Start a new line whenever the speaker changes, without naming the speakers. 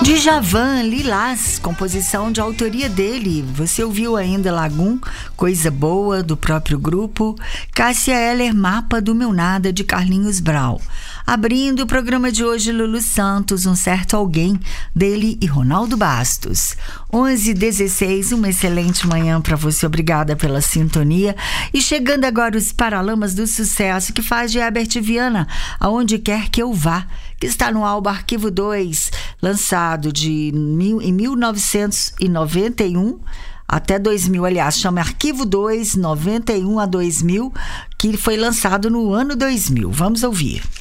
Djavan, Lilás, composição de autoria dele. Você ouviu ainda Lagum, Coisa Boa, do próprio grupo. Cássia Eller, Mapa do Meu Nada, de Carlinhos Brau. Abrindo o programa de hoje, Lulu Santos, Um Certo Alguém, dele e Ronaldo Bastos. 11h16, uma excelente manhã para você, obrigada pela sintonia. E chegando agora os Paralamas do Sucesso, que faz de Herbert Viana, Aonde Quer Que Eu Vá, que está no álbum Arquivo 2, lançado em 1991 até 2000, aliás, chama Arquivo 2, 91 a 2000, que foi lançado no ano 2000. Vamos ouvir.